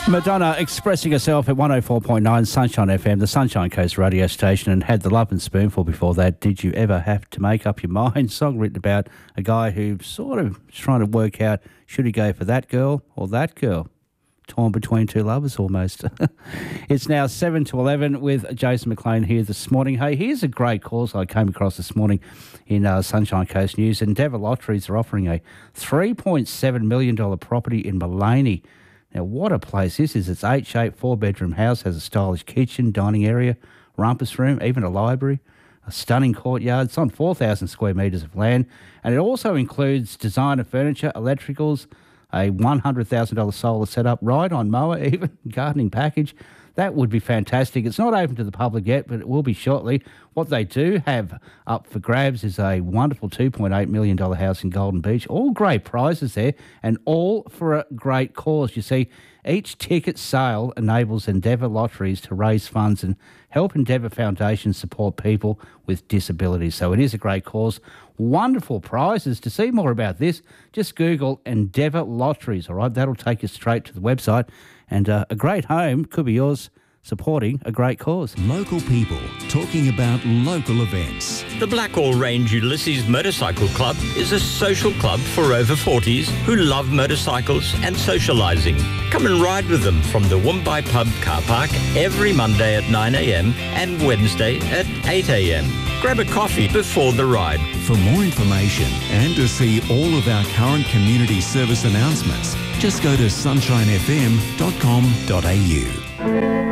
Madonna expressing herself at 104.9 Sunshine FM, the Sunshine Coast radio station, and had the Love and Spoonful before that. Did you ever have to make up your mind? Song written about a guy who sort of is trying to work out, should he go for that girl or that girl? Torn between two lovers almost. It's now 7 to 11 with Jason McLean here this morning. Hey, here's a great cause I came across this morning in Sunshine Coast News. Endeavour Lotteries are offering a $3.7 million property in Mullaney. Now, what a place this is. It's eight-shaped, four-bedroom house, has a stylish kitchen, dining area, rumpus room, even a library, a stunning courtyard. It's on 4,000 square metres of land, and it also includes designer furniture, electricals, a $100,000 solar setup, ride-on mower, even gardening package. That would be fantastic. It's not open to the public yet, but it will be shortly. What they do have up for grabs is a wonderful $2.8 million house in Golden Beach. All great prizes there, and all for a great cause. You see, each ticket sale enables Endeavour Lotteries to raise funds and help Endeavour Foundation support people with disabilities. So it is a great cause. Wonderful prizes. To see more about this, just Google Endeavour Lotteries, all right? That'll take you straight to the website. And a great home could be yours, supporting a great cause. Local people talking about local events. The Blackall Range Ulysses Motorcycle Club is a social club for over 40s who love motorcycles and socialising. Come and ride with them from the Woombye Pub car park every Monday at 9 a.m. and Wednesday at 8 a.m. Grab a coffee before the ride. For more information and to see all of our current community service announcements, just go to sunshinefm.com.au.